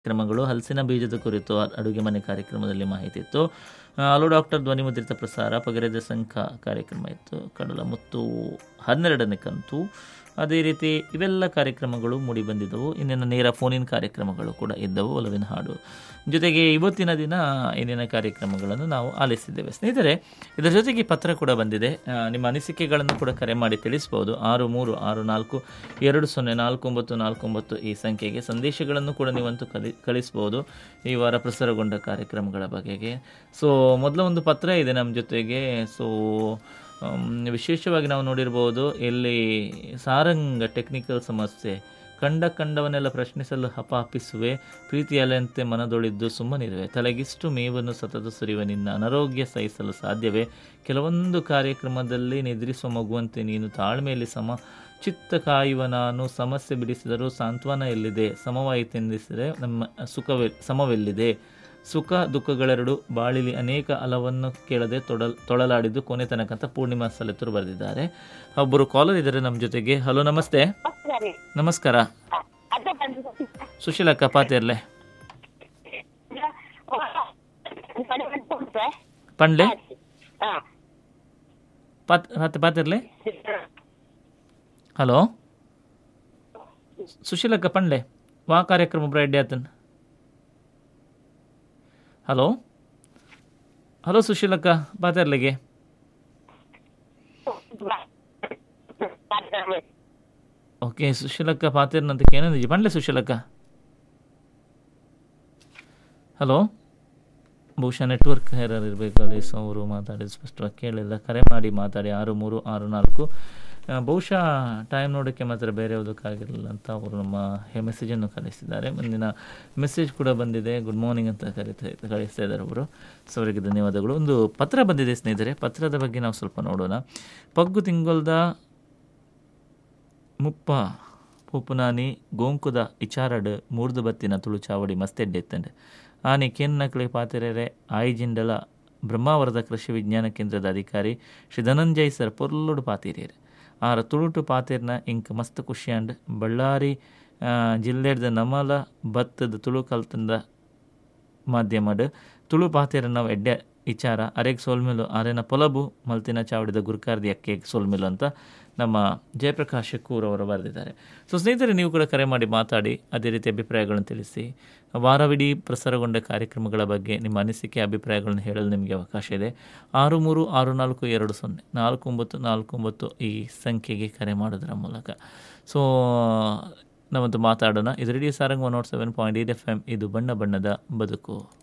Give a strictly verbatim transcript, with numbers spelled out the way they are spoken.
ಕ್ರಮಗಳು ಹಲಸಿನ ಬೀಜದ ಕುರಿತು ಅ- ಅಡುಗೆ ಮನೆ ಕಾರ್ಯಕ್ರಮದಲ್ಲಿ ಮಾಹಿತಿ ಇತ್ತು. ಆ, ಹಲೋ ಡಾಕ್ಟರ್ ಧ್ವನಿಮುದ್ರಿತ ಪ್ರಸಾರ ಪಗರದ ಸಂಖ ಕಾರ್ಯಕ್ರಮ ಇತ್ತು. ಕಡಲ ಮುತ್ತು ಹನ್ನೆರಡನೇ ಕಂತು ಅದೇ ರೀತಿ ಇವೆಲ್ಲ ಕಾರ್ಯಕ್ರಮಗಳು ಮೂಡಿ ಬಂದಿದ್ದವು. ಇನ್ನಿನ ನೇರ ಫೋನಿನ ಕಾರ್ಯಕ್ರಮಗಳು ಕೂಡ ಇದ್ದವು. ಒಲವಿನ ಹಾಡು ಜೊತೆಗೆ ಇವತ್ತಿನ ದಿನ ಇಂದಿನ ಕಾರ್ಯಕ್ರಮಗಳನ್ನು ನಾವು ಆಲಿಸಿದ್ದೇವೆ. ಸ್ನೇಹಿತರೆ, ಇದರ ಜೊತೆಗೆ ಪತ್ರ ಕೂಡ ಬಂದಿದೆ. ಆ, ನಿಮ್ಮ ಅನಿಸಿಕೆಗಳನ್ನು ಕೂಡ ಕರೆ ಮಾಡಿ ತಿಳಿಸ್ಬೋದು. ಆರು ಮೂರು ಆರು ನಾಲ್ಕು ಎರಡು ಸೊನ್ನೆ ನಾಲ್ಕು ಒಂಬತ್ತು ನಾಲ್ಕು ಒಂಬತ್ತು ಈ ಸಂಖ್ಯೆಗೆ ಸಂದೇಶಗಳನ್ನು ಕೂಡ ನೀವಂತೂ ಕಲಿ ಕಳಿಸ್ಬೋದು ಈ ವಾರ ಪ್ರಸಾರಗೊಂಡ ಕಾರ್ಯಕ್ರಮಗಳ ಬಗೆಗೆ. ಸೊ ಮೊದಲ ಒಂದು ಪತ್ರ ಇದೆ ನಮ್ಮ ಜೊತೆಗೆ. ಸೊ ವಿಶೇಷವಾಗಿ ನಾವು ನೋಡಿರ್ಬೋದು, ಇಲ್ಲಿ ಸಾರಂಗ ಟೆಕ್ನಿಕಲ್ ಸಮಸ್ಯೆ ಕಂಡ ಕಂಡವನ್ನೆಲ್ಲ ಪ್ರಶ್ನಿಸಲು ಹಪಾಪಿಸುವೆ, ಪ್ರೀತಿಯಲ್ಲಂತೆ ಮನದೊಳಿದ್ದು ಸುಮ್ಮನಿರುವೆ, ತಲೆಗಿಷ್ಟು ಮೇವನ್ನು ಸತತ ಸುರಿಯುವ ನಿನ್ನ ಅನಾರೋಗ್ಯ ಸಹಿಸಲು ಸಾಧ್ಯವೇ, ಕೆಲವೊಂದು ಕಾರ್ಯಕ್ರಮದಲ್ಲಿ ನಿದ್ರಿಸುವ ಮಗುವಂತೆ ನೀನು ತಾಳ್ಮೆಯಲ್ಲಿ ಸಮ ಚಿತ್ತ ಕಾಯುವ ನಾನು, ಸಮಸ್ಯೆ ಬಿಡಿಸಿದರೂ ಸಾಂತ್ವನ ಎಲ್ಲಿದೆ, ಸಮವಾಯಿತೆಂದಿಸಿದರೆ ನಮ್ಮ ಸುಖವೆ ಸಮವೆಲ್ಲಿದೆ, ಸುಖ ದುಃಖಗಳೆರಡು ಬಾಳಿಲಿ ಅನೇಕ ಅಲವನ್ನು ಕೇಳದೆ ತೊಡಲ್ ತೊಳಲಾಡಿದ್ದು ಕೊನೆ ತನಕ ಅಂತ ಪೂರ್ಣಿಮಾ ಸಲೆತರು ಬರೆದಿದ್ದಾರೆ. ಒಬ್ಬರು ಕಾಲರ್ ಇದ್ದಾರೆ ನಮ್ಮ ಜೊತೆಗೆ. ಹಲೋ, ನಮಸ್ತೆ. ನಮಸ್ಕಾರ. ಸುಶೀಲಕ್ಕ ಪಾತೆರ್ಲೆ ಪಂಡ್ಲೆ ಪಾತ್ ಪಾತೆರ್ಲೆ ಹಲೋ ಸುಶೀಲಕ್ಕ ಪಂಡ್ಲೆ ವಾ ಕಾರ್ಯಕ್ರಮ bride ಆತನ್. Hello hello ಸುಶೀಲಕ್ಕ ಪಾತೆರ್ಲೆಗೆ okay. ಸುಶೀಲಕ್ಕ ಪಾತೆರ್ನಂತ ಏನಂದಿಜಿ ಪಂಡ್ಲೆ ಸುಶೀಲಕ್ಕ. Hello, ಬಹುಶಃ ನೆಟ್ವರ್ಕ್ ಎರರ್ ಇರಬೇಕು. ಅಲ್ಲಿ ಸೊ ಅವರು ಮಾತಾಡಿದ ಸ್ಪಷ್ಟವಾಗಿ ಕೇಳಿಲ್ಲ. ಕರೆ ಮಾಡಿ ಮಾತಾಡಿ ಆರು ಮೂರು ಆರು ನಾಲ್ಕು. ಬಹುಶಃ ಟೈಮ್ ನೋಡೋಕ್ಕೆ ಮಾತ್ರ ಬೇರೆ ಯಾವುದಕ್ಕಾಗಿರಲಿಲ್ಲ ಅಂತ ಅವರು ನಮ್ಮ ಮೆಸೇಜನ್ನು ಕಳಿಸಿದ್ದಾರೆ. ಮುಂದಿನ ಮೆಸೇಜ್ ಕೂಡ ಬಂದಿದೆ. ಗುಡ್ ಮಾರ್ನಿಂಗ್ ಅಂತ ಕರೀತಾ ಕಳಿಸ್ತಾ ಇದ್ದಾರೆ ಅವರು. ಸೊ ಅವರಿಗೆ ಧನ್ಯವಾದಗಳು. ಒಂದು ಪತ್ರ ಬಂದಿದೆ ಸ್ನೇಹಿತರೆ. ಪತ್ರದ ಬಗ್ಗೆ ನಾವು ಸ್ವಲ್ಪ ನೋಡೋಣ. ಪಗ್ಗು ತಿಂಗೊಲ್ದ ಮುಪ್ಪ ಪೂಪುನಾನಿ ಗೋಂಕುದ ಇಚಾರಡ್ ಮೂರ್ದು ಬತ್ತಿನ ತುಳು ಚಾವಡಿ ಮಸ್ತೆಡ್ಡೆತ್ತಂಡೆ ಆನೆ ಕೆನ್ನಕಳೆ ಪಾತೆರೆರೆ ಆಯಿಜಿಂಡಲ ಬ್ರಹ್ಮಾವರದ ಕೃಷಿ ವಿಜ್ಞಾನ ಕೇಂದ್ರದ ಅಧಿಕಾರಿ ಶ್ರೀ ಧನಂಜಯ್ ಸರ್ ಪೊರ್ಲುಡು ಪಾತೀರೇರು ಆರ ತುಳುಟು ಪಾತೆರ್ನ ಇಂಕ್ ಮಸ್ತ್ ಖುಷಿಯಂಡ್ ಬಳ್ಳಾರಿ ಜಿಲ್ಲೆಡ್ದ ನಮಲ ಬತ್ತದ ತುಳು ಕಲ್ತಂದ ಮಾಧ್ಯಮಡ್ ತುಳು ಪಾತೆರ ನಾವು ಎಡ್ಡೆ ವಿಚಾರ ಅರೆಗ್ ಸೋಲ್ಮಿಲು ಅರೆನ ಪೊಲಬು ಮಲ್ತಿನ ಚಾವಡಿದ ಗುರ್ಕಾರ್ದಿ ಅಕ್ಕೆ ಸೋಲ್ಮಿಲು ಅಂತ ನಮ್ಮ ಜಯಪ್ರಕಾಶ್ ಶೆಕ್ಕೂರ್ ಅವರು ಬರೆದಿದ್ದಾರೆ. ಸೊ ಸ್ನೇಹಿತರೆ, ನೀವು ಕೂಡ ಕರೆ ಮಾಡಿ ಮಾತಾಡಿ, ಅದೇ ರೀತಿ ಅಭಿಪ್ರಾಯಗಳನ್ನು ತಿಳಿಸಿ. ವಾರವಿಡೀ ಪ್ರಸಾರಗೊಂಡ ಕಾರ್ಯಕ್ರಮಗಳ ಬಗ್ಗೆ ನಿಮ್ಮ ಅನಿಸಿಕೆ ಅಭಿಪ್ರಾಯಗಳನ್ನು ಹೇಳಲು ನಿಮಗೆ ಅವಕಾಶ ಇದೆ. ಆರು ಮೂರು ಆರು ನಾಲ್ಕು ಎರಡು ಸೊನ್ನೆ ನಾಲ್ಕು ಒಂಬತ್ತು ನಾಲ್ಕು ಒಂಬತ್ತು ಈ ಸಂಖ್ಯೆಗೆ ಕರೆ ಮಾಡೋದರ ಮೂಲಕ ಸೊ ನಾವಂತೂ ಮಾತಾಡೋಣ. ಇದು radio Sarang one not seven point eight F M. ಇದು ಬಣ್ಣ ಬಣ್ಣದ ಬದುಕು.